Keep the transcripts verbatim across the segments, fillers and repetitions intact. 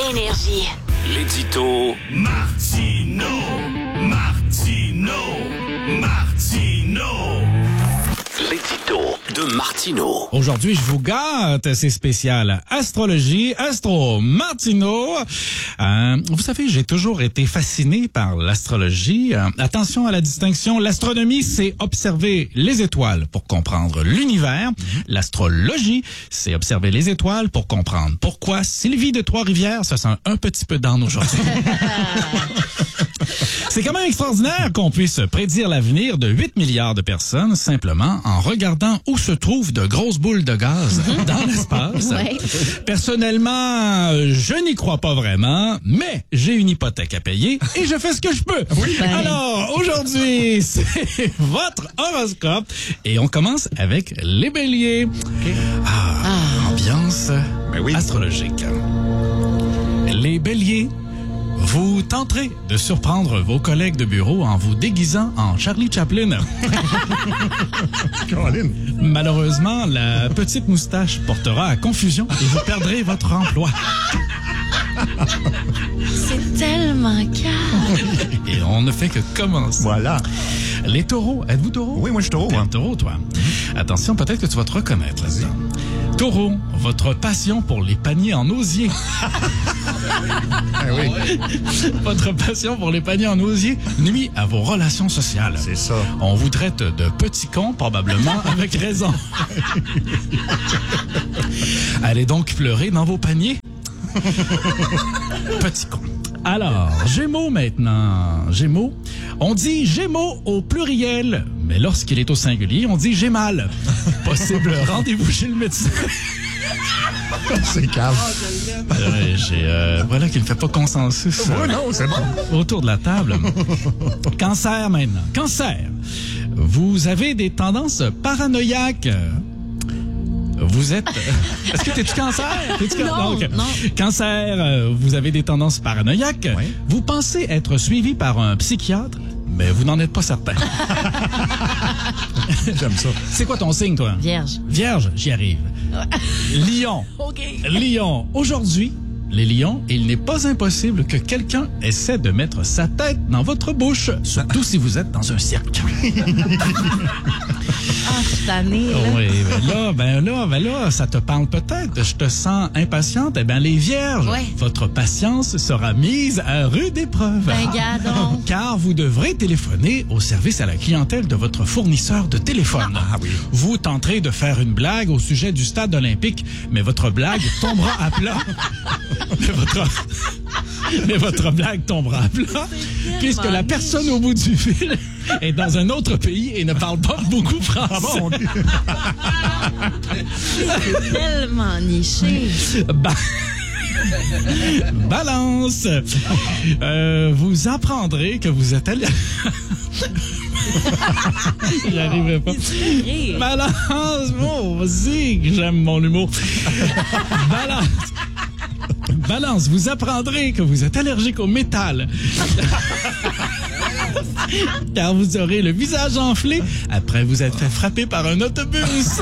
Énergie. L'édito Martino, Martino, Martino. L'édito de Martino. Aujourd'hui, je vous gâte, c'est spécial. Astrologie, Astro Martino. Euh, vous savez, j'ai toujours été fasciné par l'astrologie. Euh, attention à la distinction. L'astronomie, c'est observer les étoiles pour comprendre l'univers. Mm-hmm. L'astrologie, c'est observer les étoiles pour comprendre pourquoi Sylvie de Trois-Rivières se sent un petit peu down aujourd'hui. C'est quand même extraordinaire qu'on puisse prédire l'avenir de huit milliards de personnes simplement en regardant où se trouvent de grosses boules de gaz dans l'espace. Ouais. Personnellement, je n'y crois pas vraiment, mais j'ai une hypothèque à payer et je fais ce que je peux. Oui. Ben. Alors, aujourd'hui, c'est votre horoscope et on commence avec les béliers. Okay. Ah, ah. Ambiance ben oui. astrologique. Les béliers, vous tenterez de surprendre vos collègues de bureau en vous déguisant en Charlie Chaplin. Malheureusement, la petite moustache portera à confusion et vous perdrez votre emploi. C'est tellement calme. Et on ne fait que commencer. Voilà. Les taureaux, êtes-vous taureau? Oui, moi je suis taureau. T'es un taureau, toi. Mm-hmm. Attention, peut-être que tu vas te reconnaître là-dedans. Oui. Taureau, votre passion pour les paniers en osier. Ah oui. Votre passion pour les paniers en osier nuit à vos relations sociales. C'est ça. On vous traite de petits cons, probablement, avec raison. Allez donc pleurer dans vos paniers. Petit con. Alors, Gémeaux maintenant. Gémeaux. On dit Gémeaux au pluriel, mais lorsqu'il est au singulier, on dit j'ai mal. Possible rendez-vous chez le médecin. C'est calme. Euh, j'ai, euh, voilà qu'il ne fait pas consensus. Euh, oui, non, c'est bon. Autour de la table. Cancer maintenant. Cancer. Vous avez des tendances paranoïaques. Vous êtes... Est-ce que t'es-tu cancer? T'es-tu non, non, okay. non. Cancer, euh, vous avez des tendances paranoïaques. Oui. Vous pensez être suivi par un psychiatre, mais vous n'en êtes pas certain. J'aime ça. C'est quoi ton signe, toi? Vierge. Vierge, j'y arrive. Lion. OK. Lion. Aujourd'hui, les lions, il n'est pas impossible que quelqu'un essaie de mettre sa tête dans votre bouche, surtout si vous êtes dans un cirque. Ah, je suis tannée, là. Oui, ben là, ben là, ben là, ça te parle peut-être. Je te sens impatiente. Eh bien, les vierges, ouais. Votre patience sera mise à rude épreuve. Ben, gadon. Car vous devrez téléphoner au service à la clientèle de votre fournisseur de téléphone. Ah, oui. Vous tenterez de faire une blague au sujet du stade olympique, mais votre blague tombera à plat. Mais votre... mais votre blague tombera à plat, puisque la personne au bout du fil est dans un autre pays et ne parle pas beaucoup français. Ah bon? C'est tellement niché. Bah... Balance. Euh, vous apprendrez que vous êtes allé... J'y arriverai pas. Balance, oh, vas-y, que j'aime mon humour. Balance. Balance, vous apprendrez que vous êtes allergique au métal. Car vous aurez le visage enflé après vous être fait frapper par un autobus.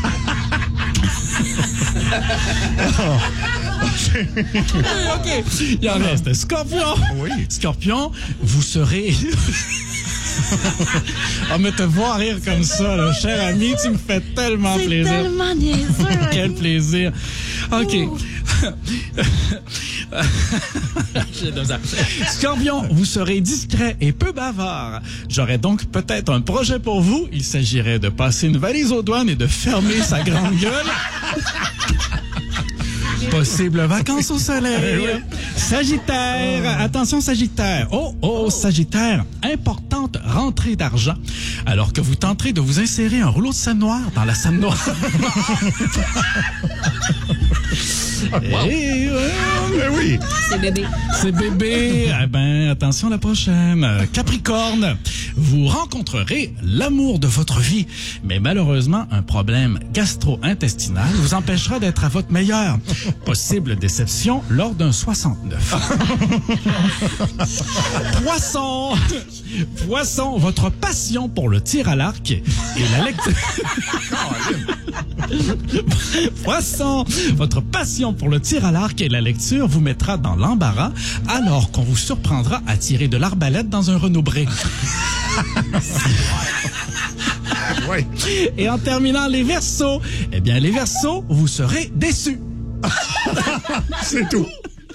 OK, il en reste. Scorpion. Oui. Scorpion, vous serez... Oh, mais te voir rire comme ça, là, cher ami, tu me fais tellement c'est plaisir. C'est tellement niaiseux. Quel plaisir. OK. Scorpion, vous serez discret et peu bavard. J'aurais donc peut-être un projet pour vous. Il s'agirait de passer une valise aux douanes et de fermer sa grande gueule. Possible vacances au soleil. Oui. Sagittaire, oh. Attention Sagittaire. Oh, oh, Sagittaire, importante rentrée d'argent. Alors que vous tenterez de vous insérer un rouleau de scène noire dans la scène noire. Wow. Et, euh, Mais oui. C'est bébé. C'est bébé. Eh ben, attention la prochaine. Capricorne, vous rencontrerez l'amour de votre vie. Mais malheureusement, un problème gastro-intestinal vous empêchera d'être à votre meilleur. Possible déception lors d'un soixante-neuf. Poisson. Poisson, votre passion pour le tir à l'arc et la lecture... Poisson, votre passion pour le tir à l'arc et la lecture vous mettra mettra dans l'embarras alors qu'on vous surprendra à tirer de l'arbalète dans un Renault Bré. Ouais. Et en terminant, les Verseaux. Eh bien, les Verseaux, vous serez déçus. C'est tout.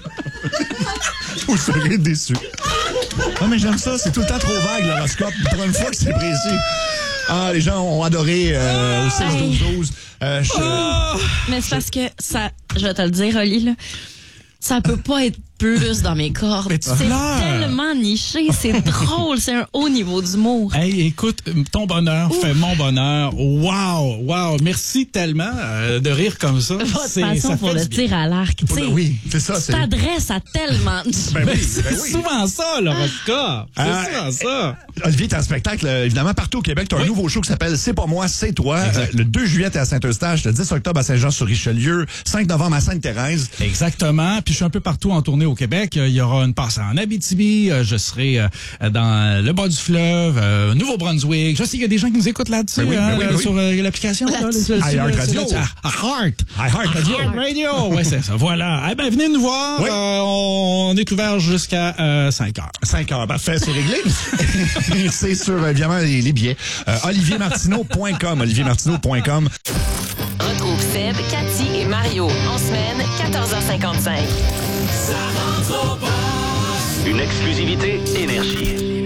Vous serez déçus. Ah, mais j'aime ça. C'est tout le temps trop vague, l'horoscope. Pour une fois que c'est précis. Ah, les gens ont adoré euh, au six douze douze. Euh, je... Oh! Mais c'est parce que ça, je vais te le dire, Oli, là, ça peut pas être plus dans mes cordes. Mais tu C'est pleures. tellement niché, c'est drôle, c'est un haut niveau d'humour. Hey, écoute, ton bonheur fait mon bonheur. Wow, wow. Merci tellement euh, de rire comme ça. Votre C'est- passion ça pour fait le du bien. tir à l'arc, tu sais. Oui, c'est ça. Tu C'est... t'adresses à tellement de gens. Ben Ben, oui, c'est ben oui. souvent ça, l'horoscope. C'est Euh, souvent ça. Olivier, t'as un spectacle, euh, évidemment, partout au Québec. T'as un Oui. nouveau show qui s'appelle C'est pas moi, c'est toi. Euh, le deux juillet, t'es à Saint-Eustache. Le dix octobre à Saint-Jean-sur-Richelieu. cinq novembre à Sainte-Thérèse. Exactement. Puis je suis un peu partout en tournée au Québec. Il y aura une passe en Abitibi. Euh, Je serai euh, dans le bas du fleuve, euh, Nouveau-Brunswick. Je sais qu'il y a des gens qui nous écoutent là-dessus, Ben oui, hein, ben oui, ben oui. sur euh, l'application. là, Là-dessus. là, là, iHeart là, Radio. là, À Heart. iHeart Radio. Heart Radio. Ouais, c'est ça. Voilà. Eh ben, venez nous voir. Oui. Euh, on est ouvert jusqu'à euh, cinq heures. cinq heures, parfait, c'est réglé. C'est sur, évidemment, les, les billets. Euh, olivier martineau point com. olivier martineau point com. Retrouve Seb, Cathy et Mario en semaine, quatorze heures cinquante-cinq. Une exclusivité Énergie.